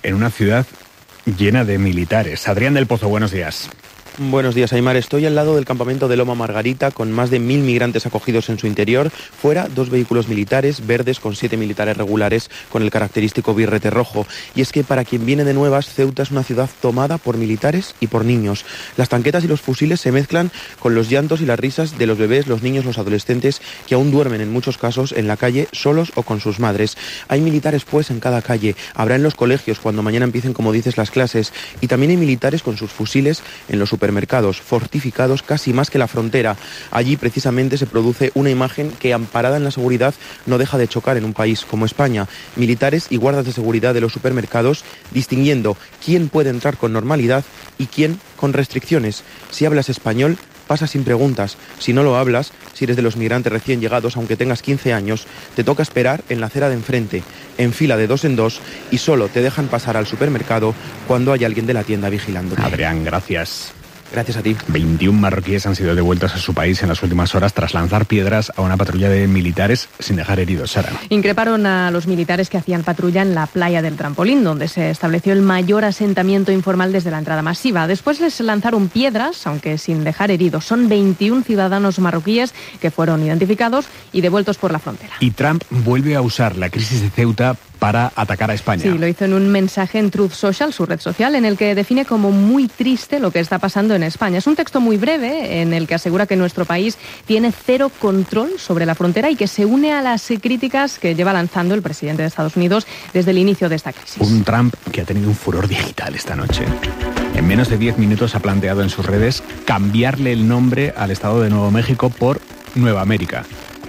en una ciudad llena de militares. Adrián del Pozo, buenos días. Buenos días, Aimar. Estoy al lado del campamento de Loma Margarita, con más de 1.000 migrantes acogidos en su interior. Fuera, 2 vehículos militares verdes con 7 militares regulares con el característico birrete rojo. Y es que para quien viene de nuevas, Ceuta es una ciudad tomada por militares y por niños. Las tanquetas y los fusiles se mezclan con los llantos y las risas de los bebés, los niños, los adolescentes, que aún duermen en muchos casos en la calle solos o con sus madres. Hay militares pues en cada calle. Habrá en los colegios cuando mañana empiecen, como dices, las clases. Y también hay militares con sus fusiles en los supermercados, fortificados casi más que la frontera. Allí precisamente se produce una imagen que, amparada en la seguridad, no deja de chocar en un país como España. Militares y guardas de seguridad de los supermercados distinguiendo quién puede entrar con normalidad y quién con restricciones. Si hablas español, pasa sin preguntas. Si no lo hablas, si eres de los migrantes recién llegados, aunque tengas 15 años, te toca esperar en la acera de enfrente, en fila de 2 en 2, y solo te dejan pasar al supermercado cuando hay alguien de la tienda vigilándote. Adrián, gracias. Gracias a ti. 21 marroquíes han sido devueltos a su país en las últimas horas tras lanzar piedras a una patrulla de militares sin dejar heridos. Sara. Increparon a los militares que hacían patrulla en la playa del Trampolín, donde se estableció el mayor asentamiento informal desde la entrada masiva. Después les lanzaron piedras, aunque sin dejar heridos. Son 21 ciudadanos marroquíes que fueron identificados y devueltos por la frontera. Y Trump vuelve a usar la crisis de Ceuta para atacar a España. Sí, lo hizo en un mensaje en Truth Social, su red social, en el que define como muy triste lo que está pasando en España. Es un texto muy breve en el que asegura que nuestro país tiene cero control sobre la frontera y que se une a las críticas que lleva lanzando el presidente de Estados Unidos desde el inicio de esta crisis. Un Trump que ha tenido un furor digital esta noche. En menos de 10 minutos ha planteado en sus redes cambiarle el nombre al estado de Nuevo México por Nueva América.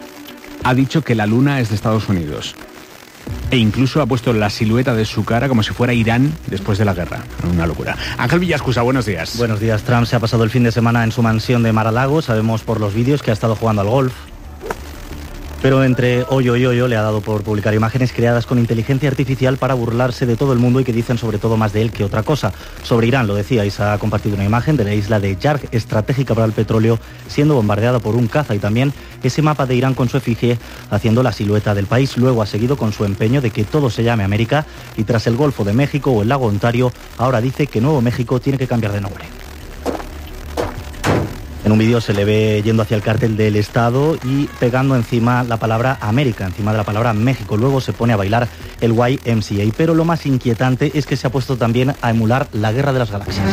Ha dicho que la luna es de Estados Unidos. E incluso ha puesto la silueta de su cara como si fuera Irán después de la guerra. Una locura. Ángel Villascusa, buenos días. Buenos días. Trump se ha pasado el fin de semana en su mansión de Mar-a-Lago. Sabemos por los vídeos que ha estado jugando al golf. Pero entre hoyo y hoyo le ha dado por publicar imágenes creadas con inteligencia artificial para burlarse de todo el mundo y que dicen sobre todo más de él que otra cosa. Sobre Irán, lo decía, y se ha compartido una imagen de la isla de Yarg, estratégica para el petróleo, siendo bombardeada por un caza, y también ese mapa de Irán con su efigie haciendo la silueta del país. Luego ha seguido con su empeño de que todo se llame América, y tras el Golfo de México o el lago Ontario, ahora dice que Nuevo México tiene que cambiar de nombre. En un vídeo se le ve yendo hacia el cártel del Estado y pegando encima la palabra América, encima de la palabra México. Luego se pone a bailar el YMCA. Pero lo más inquietante es que se ha puesto también a emular la Guerra de las Galaxias.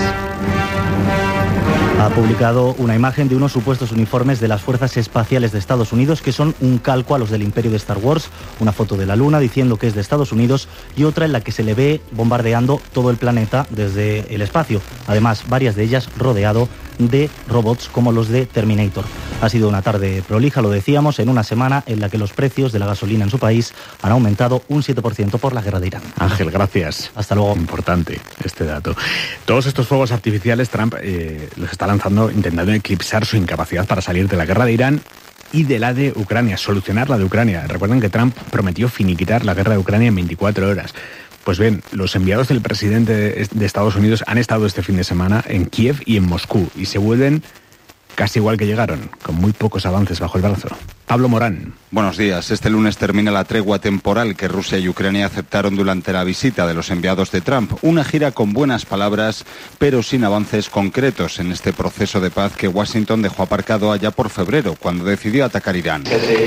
Ha publicado una imagen de unos supuestos uniformes de las Fuerzas Espaciales de Estados Unidos que son un calco a los del Imperio de Star Wars, una foto de la Luna diciendo que es de Estados Unidos y otra en la que se le ve bombardeando todo el planeta desde el espacio. Además, varias de ellas rodeado de robots como los de Terminator. Ha sido una tarde prolija, lo decíamos, en una semana en la que los precios de la gasolina en su país han aumentado un 7% por la guerra de Irán. Ángel, gracias. Hasta luego. Importante este dato. Todos estos fuegos artificiales Trump los está lanzando intentando eclipsar su incapacidad para salir de la guerra de Irán y de la de Ucrania, solucionar la de Ucrania. Recuerden que Trump prometió finiquitar la guerra de Ucrania en 24 horas. Pues bien, los enviados del presidente de Estados Unidos han estado este fin de semana en Kiev y en Moscú y se vuelven casi igual que llegaron, con muy pocos avances bajo el brazo. Pablo Morán. Buenos días. Este lunes termina la tregua temporal que Rusia y Ucrania aceptaron durante la visita de los enviados de Trump. Una gira con buenas palabras, pero sin avances concretos en este proceso de paz que Washington dejó aparcado allá por febrero, cuando decidió atacar Irán.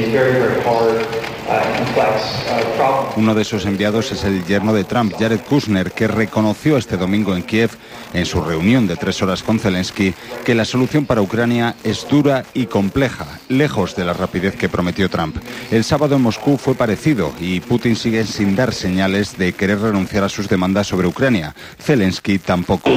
Uno de esos enviados es el yerno de Trump, Jared Kushner, que reconoció este domingo en Kiev, en su reunión de 3 horas con Zelensky, que la solución para Ucrania es dura y compleja, lejos de la rapidez que prometió Trump. El sábado en Moscú fue parecido y Putin sigue sin dar señales de querer renunciar a sus demandas sobre Ucrania. Zelensky tampoco.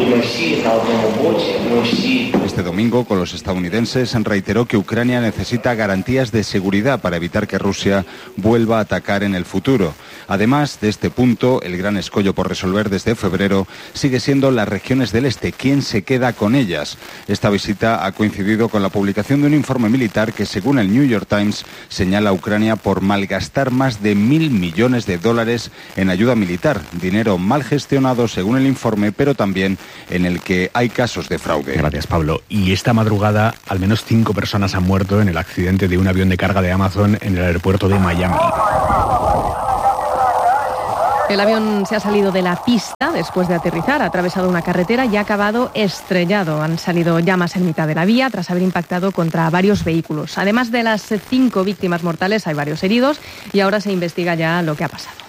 Este domingo, con los estadounidenses, reiteró que Ucrania necesita garantías de seguridad para evitar que Rusia vuelva a atacar en el futuro. Además de este punto, el gran escollo por resolver desde febrero sigue siendo las regiones del este. ¿Quién se queda con ellas? Esta visita ha coincidido con la publicación de un informe militar que, según el New York Times, señala a Ucrania por malgastar más de $1.000 millones en ayuda militar. Dinero mal gestionado, según el informe, pero también en el que hay casos de fraude. Gracias, Pablo. Y esta madrugada, al menos 5 personas han muerto en el accidente de un avión de carga de Amazon en el aeropuerto de Miami. El avión se ha salido de la pista después de aterrizar, ha atravesado una carretera y ha acabado estrellado. Han salido llamas en mitad de la vía tras haber impactado contra varios vehículos. Además de las 5 víctimas mortales, hay varios heridos y ahora se investiga ya lo que ha pasado.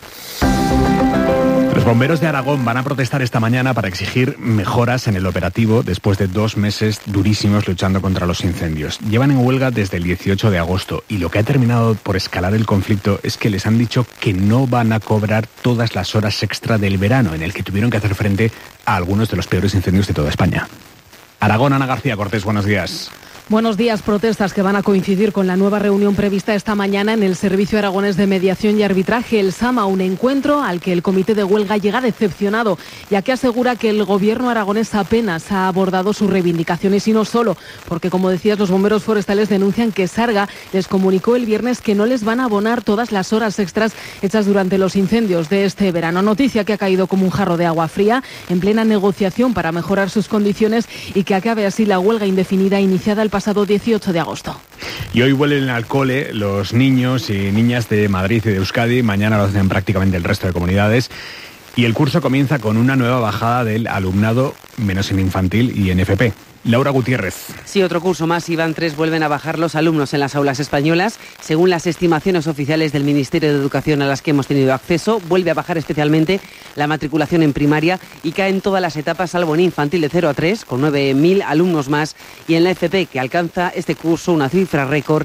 Los bomberos de Aragón van a protestar esta mañana para exigir mejoras en el operativo después de 2 meses durísimos luchando contra los incendios. Llevan en huelga desde el 18 de agosto y lo que ha terminado por escalar el conflicto es que les han dicho que no van a cobrar todas las horas extra del verano en el que tuvieron que hacer frente a algunos de los peores incendios de toda España. Aragón, Ana García Cortés, buenos días. Buenos días. Protestas que van a coincidir con la nueva reunión prevista esta mañana en el Servicio Aragonés de Mediación y Arbitraje, el SAMA, un encuentro al que el comité de huelga llega decepcionado, ya que asegura que el gobierno aragonés apenas ha abordado sus reivindicaciones y no solo, porque como decías, los bomberos forestales denuncian que Sarga les comunicó el viernes que no les van a abonar todas las horas extras hechas durante los incendios de este verano. Noticia que ha caído como un jarro de agua fría en plena negociación para mejorar sus condiciones y que acabe así la huelga indefinida iniciada el pasado 18 de agosto. Y hoy vuelven al cole los niños y niñas de Madrid y de Euskadi. Mañana lo hacen prácticamente el resto de comunidades. Y el curso comienza con una nueva bajada del alumnado, menos en infantil y en FP. Laura Gutiérrez. Sí, otro curso más, Iván. 3 vuelven a bajar los alumnos en las aulas españolas. Según las estimaciones oficiales del Ministerio de Educación a las que hemos tenido acceso, vuelve a bajar especialmente la matriculación en primaria y cae en todas las etapas, salvo en infantil de 0 a 3, con 9.000 alumnos más, y en la FP, que alcanza este curso una cifra récord,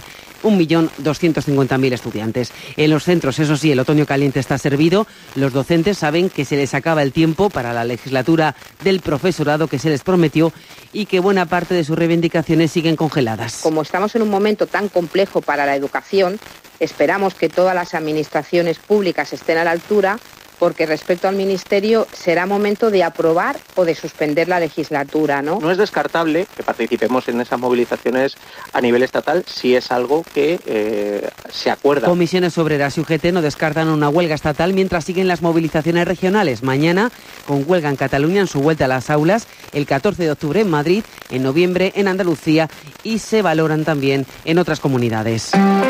1.250.000 estudiantes. En los centros, eso sí, el otoño caliente está servido. Los docentes saben que se les acaba el tiempo para la legislatura del profesorado que se les prometió y que buena parte de sus reivindicaciones siguen congeladas. Como estamos en un momento tan complejo para la educación, esperamos que todas las administraciones públicas estén a la altura, porque respecto al Ministerio será momento de aprobar o de suspender la legislatura, ¿no? No es descartable que participemos en esas movilizaciones a nivel estatal si es algo que se acuerda. Comisiones Obreras y UGT no descartan una huelga estatal mientras siguen las movilizaciones regionales. Mañana, con huelga en Cataluña en su vuelta a las aulas, el 14 de octubre en Madrid, en noviembre en Andalucía y se valoran también en otras comunidades.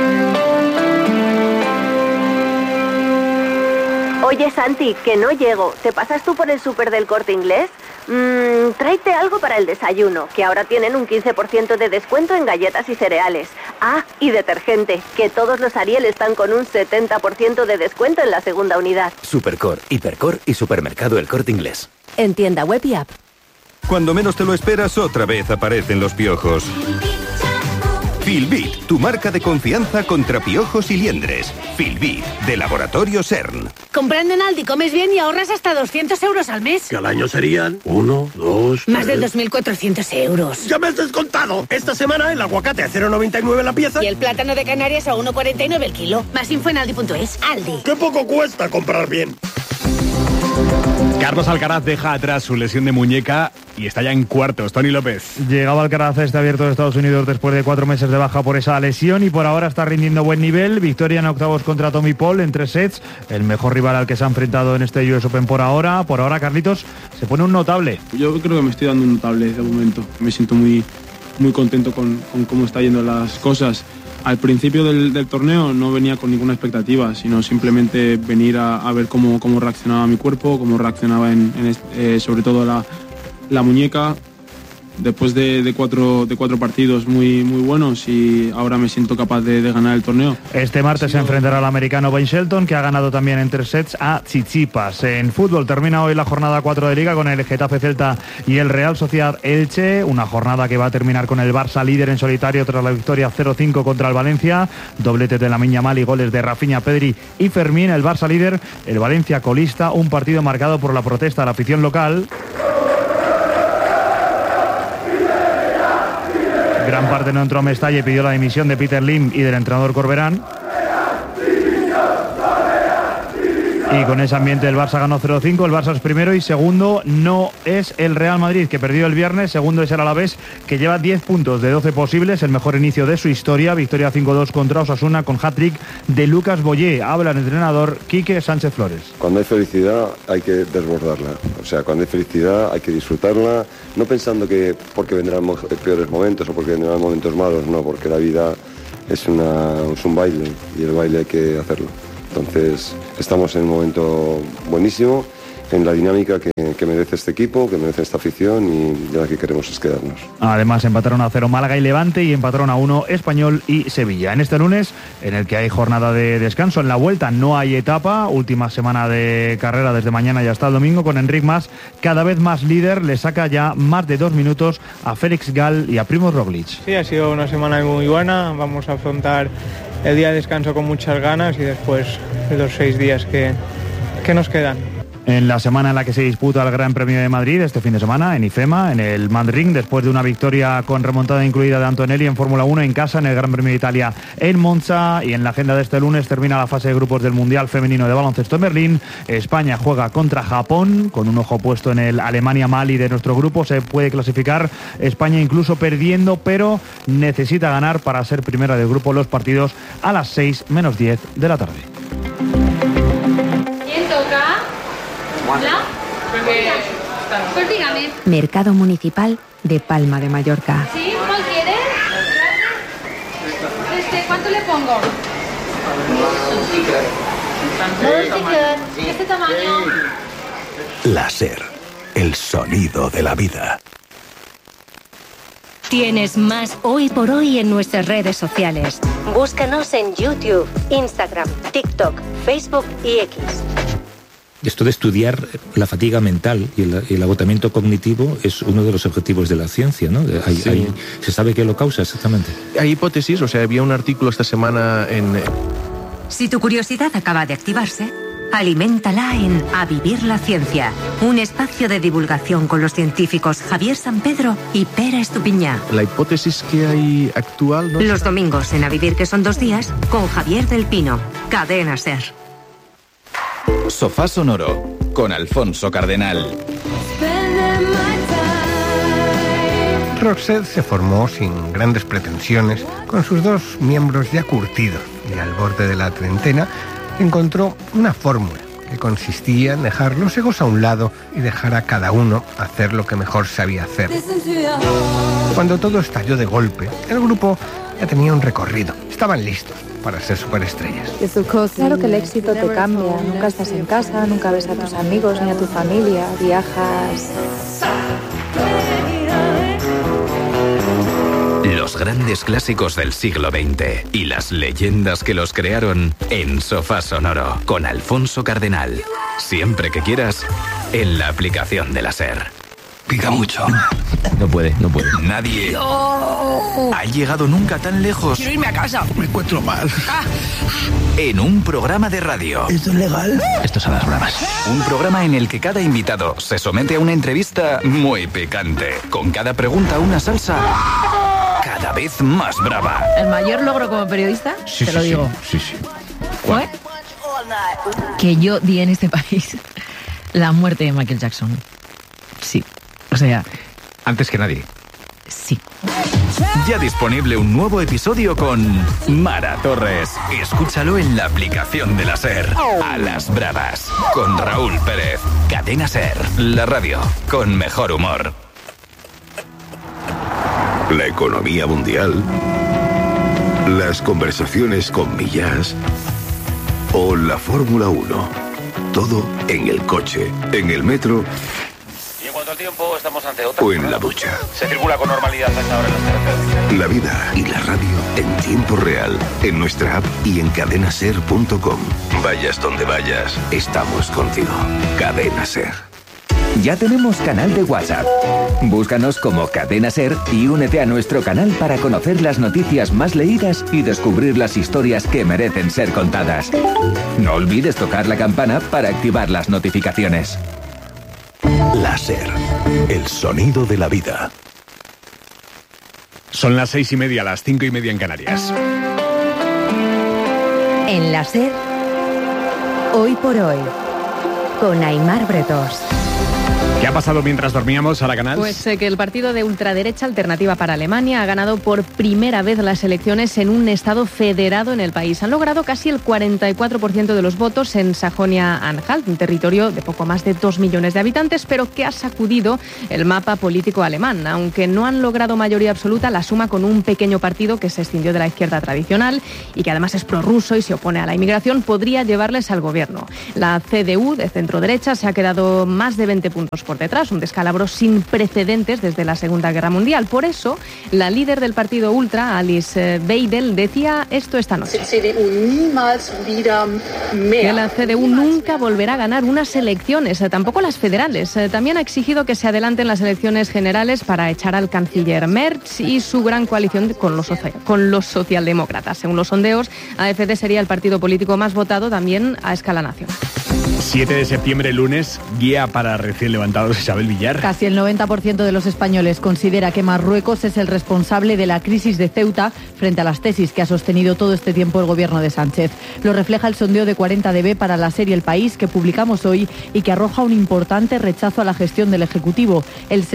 Oye, Santi, que no llego. ¿Te pasas tú por el súper del Corte Inglés? Tráete algo para el desayuno, que ahora tienen un 15% de descuento en galletas y cereales. Ah, y detergente, que todos los Ariel están con un 70% de descuento en la segunda unidad. Supercor, Hipercor y Supermercado El Corte Inglés. En tienda web y app. Cuando menos te lo esperas, otra vez aparecen los piojos. Filbit, tu marca de confianza contra piojos y liendres. Filbit, de Laboratorio CERN. Comprando en Aldi comes bien y ahorras hasta 200 euros al mes. Que al año serían 1, 2... Más de 2.400 euros. ¡Ya me has descontado! Esta semana el aguacate a 0,99 la pieza. Y el plátano de Canarias a 1,49 el kilo. Más info en Aldi.es. Aldi. ¡Qué poco cuesta comprar bien! Carlos Alcaraz deja atrás su lesión de muñeca y está ya en cuartos. Tony López. Llegaba Alcaraz a este Abierto de Estados Unidos después de 4 meses de baja por esa lesión y por ahora está rindiendo buen nivel. Victoria en octavos contra Tommy Paul en 3 sets. El mejor rival al que se ha enfrentado en este US Open por ahora. Por ahora, Carlitos, se pone un notable. Yo creo que me estoy dando un notable de momento. Me siento muy contento con cómo están yendo las cosas. Al principio del torneo no venía con ninguna expectativa, sino simplemente venir a ver cómo reaccionaba mi cuerpo, cómo reaccionaba sobre todo la muñeca. Después de cuatro partidos muy buenos y ahora me siento capaz de ganar el torneo. Este martes se enfrentará al americano Ben Shelton, que ha ganado también en 3 sets a Tsitsipas. En fútbol termina hoy la jornada 4 de Liga con el Getafe Celta y el Real Sociedad Elche. Una jornada que va a terminar con el Barça líder en solitario tras la victoria 0-5 contra el Valencia. Doblete de Lamine Yamal y goles de Rafinha, Pedri y Fermín. El Barça líder, el Valencia colista. Un partido marcado por la protesta de la afición local. Gran parte no entró a Mestalla y pidió la dimisión de Peter Lim y del entrenador Corberán. Y con ese ambiente el Barça ganó 0-5, el Barça es primero y segundo no es el Real Madrid, que perdió el viernes, segundo es el Alavés, que lleva 10 puntos de 12 posibles, el mejor inicio de su historia, victoria 5-2 contra Osasuna con hat-trick de Lucas Boyé. Habla el entrenador Quique Sánchez Flores. Cuando hay felicidad hay que desbordarla, o sea, cuando hay felicidad hay que disfrutarla, no pensando que porque vendrán peores momentos o porque vendrán momentos malos, no, porque la vida es un baile y el baile hay que hacerlo. Entonces estamos en un momento buenísimo, en la dinámica que merece este equipo, que merece esta afición, y ya lo que queremos es quedarnos. Además, empataron a 0 Málaga y Levante, y empataron a 1 Español y Sevilla. En este lunes, en el que hay jornada de descanso, en la vuelta no hay etapa, última semana de carrera desde mañana y hasta el domingo, con Enric Mas cada vez más líder, le saca ya más de 2 minutos a Félix Gall y a Primož Roglic. Sí, ha sido una semana muy buena, vamos a afrontar el día de descanso con muchas ganas y después los 6 días que nos quedan. En la semana en la que se disputa el Gran Premio de Madrid, este fin de semana, en IFEMA, en el Madrid, después de una victoria con remontada incluida de Antonelli en Fórmula 1 en casa, en el Gran Premio de Italia en Monza, y en la agenda de este lunes termina la fase de grupos del Mundial Femenino de Baloncesto en Berlín. España juega contra Japón, con un ojo puesto en el Alemania-Mali de nuestro grupo. Se puede clasificar España incluso perdiendo, pero necesita ganar para ser primera del grupo. Los partidos a las 6 menos 10 de la tarde. ¿Quién toca? ¿Hola? Pues dígame. Mercado Municipal de Palma de Mallorca. ¿Sí? ¿Cuál quieres? ¿Cuánto le pongo? ¿De este tamaño? La SER, el sonido de la vida. Tienes más Hoy por Hoy en nuestras redes sociales. Búscanos en YouTube, Instagram, TikTok, Facebook y X. Esto de estudiar la fatiga mental y el agotamiento cognitivo es uno de los objetivos de la ciencia, ¿no? ¿Se sabe qué lo causa exactamente? Hay hipótesis, o sea, había un artículo esta semana en... Si tu curiosidad acaba de activarse, aliméntala en A Vivir la Ciencia, un espacio de divulgación con los científicos Javier Sampedro y Pere Estupiñá. La hipótesis que hay actual... ¿no? Los domingos en A Vivir, que son 2 días, con Javier del Pino, Cadena SER. Sofá Sonoro, con Alfonso Cardenal. Roxette se formó sin grandes pretensiones, con sus 2 miembros ya curtidos, y al borde de la treintena encontró una fórmula que consistía en dejar los egos a un lado y dejar a cada uno hacer lo que mejor sabía hacer. Cuando todo estalló de golpe, el grupo ya tenía un recorrido, estaban listos para ser superestrellas. Claro que el éxito te cambia, nunca estás en casa, nunca ves a tus amigos ni a tu familia, viajas... Los grandes clásicos del siglo XX y las leyendas que los crearon en Sofá Sonoro, con Alfonso Cardenal. Siempre que quieras, en la aplicación de la SER. Pica mucho. No puede. Nadie ha llegado nunca tan lejos. Quiero irme a casa. Me encuentro mal. En un programa de radio. ¿Esto es legal? Estos son las bromas. Un programa en el que cada invitado se somete a una entrevista muy picante. Con cada pregunta una salsa cada vez más brava. ¿El mayor logro como periodista? Sí, te lo digo. Sí. ¿Fue? Que yo di en este país la muerte de Michael Jackson. Sí. O sea... Antes que nadie. Sí. Ya disponible un nuevo episodio con Mara Torres. Escúchalo en la aplicación de la SER. A las bravas. Con Raúl Pérez. Cadena SER. La radio con mejor humor. La economía mundial. Las conversaciones con Millás. O la Fórmula 1. Todo en el coche, en el metro... Y en cuanto al tiempo, estamos ante otra... o en la ducha. Se circula con normalidad hasta ahora en las carreteras. La vida y la radio en tiempo real, en nuestra app y en cadenaser.com. Vayas donde vayas, estamos contigo. Cadena Ser. Ya tenemos canal de WhatsApp. Búscanos como Cadena Ser y únete a nuestro canal para conocer las noticias más leídas y descubrir las historias que merecen ser contadas. No olvides tocar la campana para activar las notificaciones. La Ser, el sonido de la vida. Son las 6:30, las 5:30 en Canarias. En la SER, Hoy por Hoy, con Aimar Bretos. ¿Qué ha pasado mientras dormíamos, Sara Canals? Pues que el partido de ultraderecha Alternativa para Alemania ha ganado por primera vez las elecciones en un estado federado en el país. Han logrado casi el 44% de los votos en Sajonia-Anhalt, un territorio de poco más de 2 millones de habitantes, pero que ha sacudido el mapa político alemán. Aunque no han logrado mayoría absoluta, la suma con un pequeño partido que se escindió de la izquierda tradicional y que además es prorruso y se opone a la inmigración podría llevarles al gobierno. La CDU, de centro-derecha, se ha quedado más de 20 puntos por detrás, un descalabro sin precedentes desde la Segunda Guerra Mundial. Por eso, la líder del partido ultra, Alice Weidel, decía esto esta noche: que la CDU nunca volverá a ganar unas elecciones, tampoco las federales. También ha exigido que se adelanten las elecciones generales para echar al canciller Merz y su gran coalición con los socialdemócratas. Según los sondeos, AfD sería el partido político más votado también a escala nacional. 7 de septiembre, lunes, guía para recién levantados, Isabel Villar. Casi el 90% de los españoles considera que Marruecos es el responsable de la crisis de Ceuta frente a las tesis que ha sostenido todo este tiempo el gobierno de Sánchez. Lo refleja el sondeo de 40DB para la serie El País que publicamos hoy y que arroja un importante rechazo a la gestión del Ejecutivo. El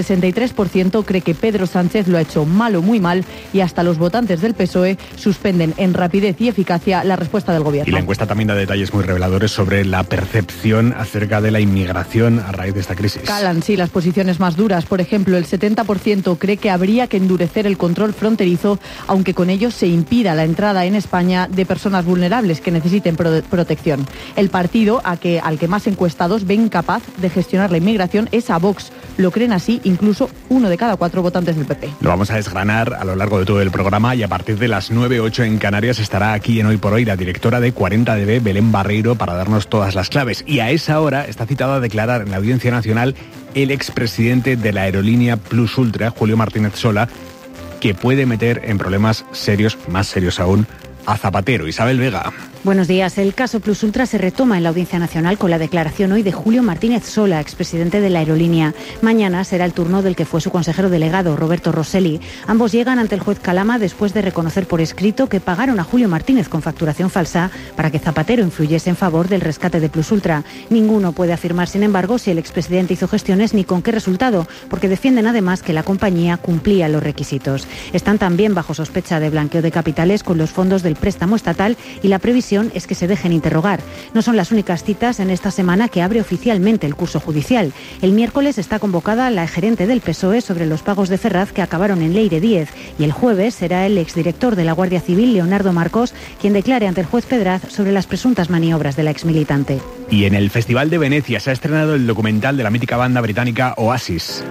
63% cree que Pedro Sánchez lo ha hecho mal o muy mal y hasta los votantes del PSOE suspenden en rapidez y eficacia la respuesta del gobierno. Y la encuesta también da detalles muy reveladores sobre la percepción acerca de la inmigración a raíz de esta crisis. Calan, sí, las posiciones más duras. Por ejemplo, el 70% cree que habría que endurecer el control fronterizo, aunque con ello se impida la entrada en España de personas vulnerables que necesiten protección. El partido al que más encuestados ven capaz de gestionar la inmigración es a Vox. Lo creen así incluso 1 de cada 4 votantes del PP. Lo vamos a desgranar a lo largo de todo el programa y a partir de las 9:08 en Canarias estará aquí en Hoy por Hoy la directora de 40DB, Belén Barreiro, para darnos todas las claves. Y a esa hora está citado a declarar en la Audiencia Nacional el expresidente de la aerolínea Plus Ultra, Julio Martínez Sola, que puede meter en problemas serios, más serios aún, a Zapatero. Isabel Vega. Buenos días. El caso Plus Ultra se retoma en la Audiencia Nacional con la declaración hoy de Julio Martínez Sola, expresidente de la aerolínea. Mañana será el turno del que fue su consejero delegado, Roberto Rosselli. Ambos llegan ante el juez Calama después de reconocer por escrito que pagaron a Julio Martínez con facturación falsa para que Zapatero influyese en favor del rescate de Plus Ultra. Ninguno puede afirmar, sin embargo, si el expresidente hizo gestiones ni con qué resultado, porque defienden además que la compañía cumplía los requisitos. Están también bajo sospecha de blanqueo de capitales con los fondos del préstamo estatal y la previsión es que se dejen interrogar. No son las únicas citas en esta semana que abre oficialmente el curso judicial. El miércoles está convocada la gerente del PSOE sobre los pagos de Ferraz que acabaron en Leire 10 y el jueves será el exdirector de la Guardia Civil, Leonardo Marcos, quien declare ante el juez Pedraz sobre las presuntas maniobras de la exmilitante. Y en el Festival de Venecia se ha estrenado el documental de la mítica banda británica Oasis.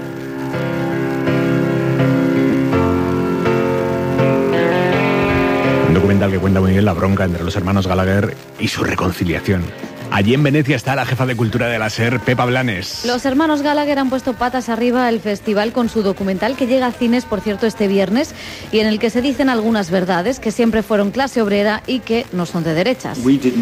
Un documental que cuenta muy bien la bronca entre los hermanos Gallagher y su reconciliación. Allí en Venecia está la jefa de cultura de la SER, Pepa Blanes. Los hermanos Gallagher han puesto patas arriba al festival con su documental que llega a cines, por cierto, este viernes y en el que se dicen algunas verdades, que siempre fueron clase obrera y que no son de derechas.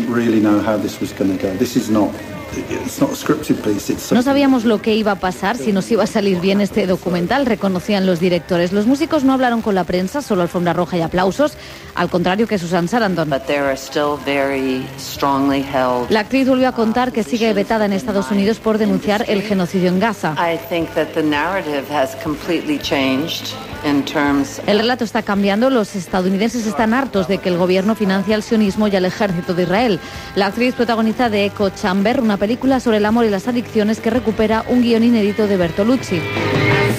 No sabíamos lo que iba a pasar, si nos iba a salir bien este documental, reconocían los directores. Los músicos no hablaron con la prensa, solo alfombra roja y aplausos, al contrario que Susan Sarandon. La actriz volvió a contar que sigue vetada en Estados Unidos por denunciar el genocidio en Gaza. El relato está cambiando, los estadounidenses están hartos de que el gobierno financia al sionismo y al ejército de Israel. La actriz protagoniza de Echo Chamber, una película sobre el amor y las adicciones que recupera un guión inédito de Bertolucci.